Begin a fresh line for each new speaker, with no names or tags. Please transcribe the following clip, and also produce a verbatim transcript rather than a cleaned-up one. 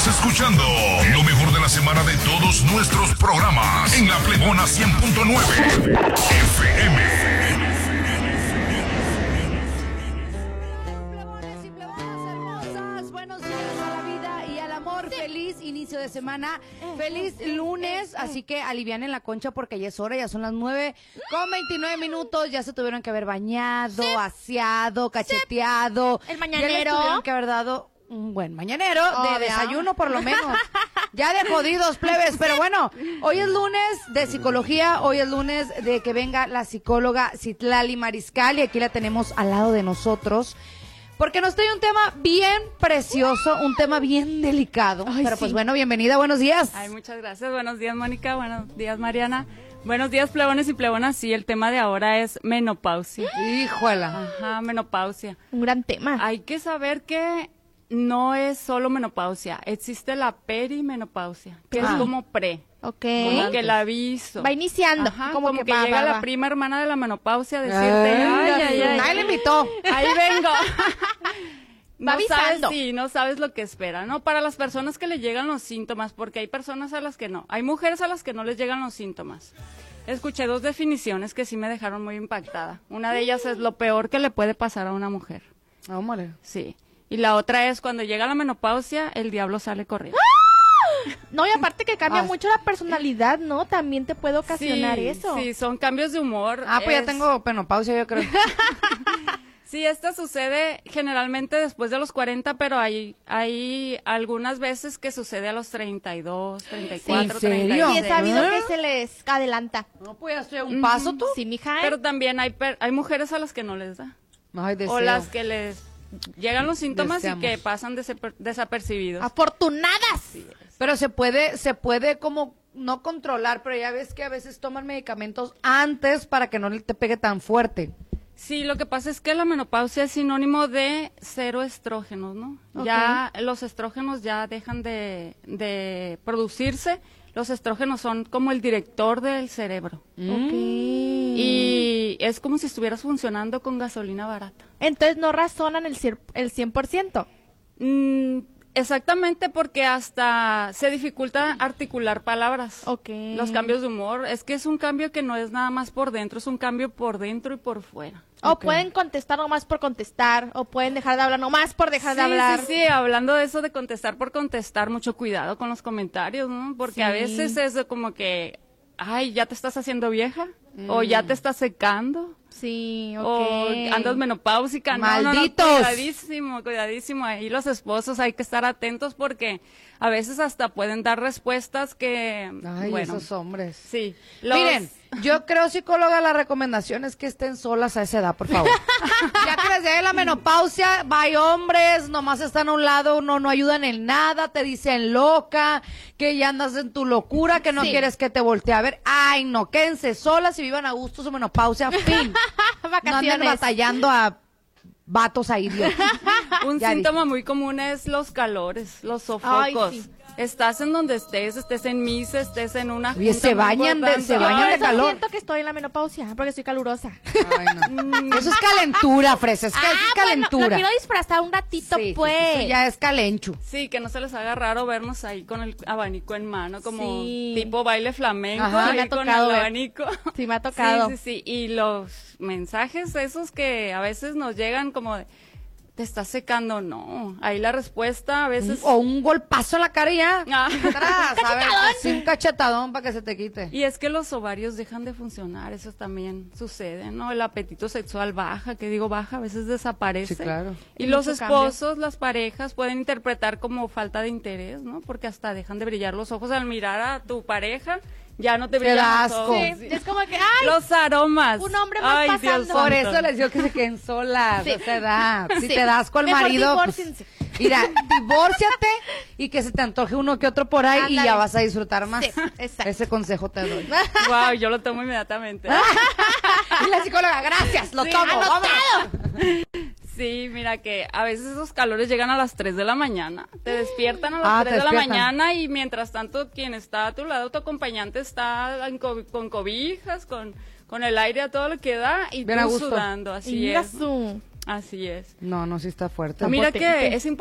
Estás escuchando lo mejor de la semana de todos nuestros programas en La Plebona cien punto nueve F M.
Plebones y plebonas hermosas, buenos días a la vida y al amor. Sí. Feliz inicio de semana, feliz lunes, así que alivianen la concha porque ya es hora, ya son las nueve con veintinueve minutos, ya se tuvieron que haber bañado, sí. aseado, cacheteado.
El mañanero.
Ya les tuvieron que haber dado un buen mañanero, oh, de desayuno por lo menos. Ya de jodidos, plebes, pero bueno, hoy es lunes de psicología, hoy es lunes de que venga la psicóloga Citlali Mariscal y aquí la tenemos al lado de nosotros. Porque nos trae un tema bien precioso, un tema bien delicado. Ay, pero sí. Pues bueno, bienvenida, buenos días.
Ay, muchas gracias, buenos días Mónica, buenos días Mariana. Buenos días plebones y plebonas, sí, el tema de ahora es menopausia.
Híjola.
Ajá, menopausia.
Un gran tema.
Hay que saber que no es solo menopausia, existe la perimenopausia, que ah. es como pre.
Ok.
Como que el aviso.
Va iniciando.
Ajá,
como,
como
que,
que
va,
llega
va,
la
va.
prima hermana de la menopausia a decirte,
ay,
ay, ay, ay.
Nadie le invitó.
Ahí vengo. No
Va avisando.
sabes, sí, no sabes lo que espera, ¿no? Para las personas que le llegan los síntomas, porque hay personas a las que no. Hay mujeres a las que no les llegan los síntomas. Escuché dos definiciones que sí me dejaron muy impactada. Una de ellas es lo peor que le puede pasar a una mujer.
Vámonos.
Sí. Y la otra es cuando llega la menopausia, el diablo sale corriendo.
No, y aparte que cambia
Ah,
mucho la personalidad, ¿no? También te puede ocasionar
sí,
eso.
Sí, son cambios de humor.
Ah, pues
es...
ya tengo menopausia, yo creo.
Sí, esta sucede generalmente después de los cuarenta, pero hay, hay algunas veces que sucede a los treinta y dos, treinta y cuatro,
¿En serio?
treinta y
Sí,
seis.
he sabido
¿Eh?
que se les adelanta.
No, pues ya estoy a un paso, tú.
Sí, mija.
Pero también hay, per- hay mujeres a las que no les da.
Ay, deseo.
O las que les llegan los síntomas
Deseamos.
y que pasan desaper- desapercibidos.
Afortunadas.
Pero se puede, se puede como no controlar, pero ya ves que a veces toman medicamentos antes para que no te pegue tan fuerte.
Sí, lo que pasa es que la menopausia es sinónimo de cero estrógenos, ¿no?
Ok.
Ya los estrógenos ya dejan de, de producirse. Los estrógenos son como el director del cerebro.
Ok.
Y es como si estuvieras funcionando con gasolina barata.
Entonces no razonan el, cier- el cien por ciento.
Mm, exactamente, porque hasta se dificulta articular palabras.
Ok.
Los cambios de humor, es que es un cambio que no es nada más por dentro, es un cambio por dentro y por fuera.
O
Ok.
pueden contestar nomás por contestar, o pueden dejar de hablar nomás por dejar
Sí,
de hablar.
sí, sí, hablando de eso de contestar por contestar, mucho cuidado con los comentarios, ¿no? Porque
Sí.
a veces es de como que, ay, ya te estás haciendo vieja, o ya te estás secando,
Sí, ok.
o andas menopáusica. No, no, no,
¡Malditos!
cuidadísimo, cuidadísimo. Ahí los esposos hay que estar atentos porque a veces hasta pueden dar respuestas que,
Ay,
bueno,
esos hombres.
sí. los-
Miren, yo creo, psicóloga, la recomendación es que estén solas a esa edad, por favor. Ya que les llegue la menopausia, hay hombres, nomás están a un lado, no, no ayudan en nada, te dicen loca, que ya andas en tu locura, que no
Sí.
quieres que te voltee a ver. Ay, no, quédense solas y vivan a gusto su menopausia, fin. No anden
Vacaciones.
batallando a vatos ahí, Dios.
Un
Ya
síntoma muy común es los calores, los sofocos.
Ay, sí.
Estás en donde estés, estés en misa, estés en una
Oye,
junta
se
muy
bañan de-
importante.
se
Yo
bañan
por
de
eso
calor.
siento que estoy en la menopausia, porque soy calurosa.
Ay, no. Eso es calentura, fresa, es, que es
Ah, bueno,
calentura.
lo quiero disfrazar un ratito,
Sí, sí,
pues.
sí, eso ya es calenchu.
Sí, que no se les haga raro vernos ahí con el abanico en mano, como
Sí.
tipo baile flamenco,
Ajá.
ahí
Me ha
con
tocado
el
ver.
abanico.
Sí, me ha tocado.
Sí, sí, sí. Y los mensajes esos que a veces nos llegan como de, te estás secando, no. Ahí la respuesta a veces...
O un golpazo en la cara y ya.
Ah.
Atrás, a ver, sí, un cachetadón para que se te quite.
Y es que los ovarios dejan de funcionar, eso también sucede, ¿no? El apetito sexual baja, que digo baja, a veces desaparece.
Sí, claro.
Y
Y
los
mucho cambio.
esposos, las parejas pueden interpretar como falta de interés, ¿no? Porque hasta dejan de brillar los ojos al mirar a tu pareja, ya no te
Te
brillan
da
los
asco.
ojos.
Sí, es como que, ay,
Los aromas.
un hombre más
Ay, Dios
pasando.
Por
santo.
eso les digo que se queden solas
Sí.
a esa edad. Si
Sí.
te das con el
Mejor
marido, pues,
divórciense.
mira, divórciate y que se te antoje uno que otro por ahí y
Ándale.
ya vas a disfrutar más.
Sí, exacto.
Ese consejo te doy.
Wow, yo lo tomo inmediatamente.
Y la psicóloga, gracias, lo
Sí,
tomo.
anotado.
vámonos.
Sí, mira que a veces esos calores llegan a las tres de la mañana. Te despiertan a las
Ah,
tres
te
de la
despiertan.
mañana y mientras tanto quien está a tu lado, tu acompañante está en co- con cobijas, con, con el aire a todo lo que da y
Bien a
tú
gusto.
sudando, así
Y mira
es.
su...
Así es.
No, no, sí está fuerte.
Mira
potente.
que es importante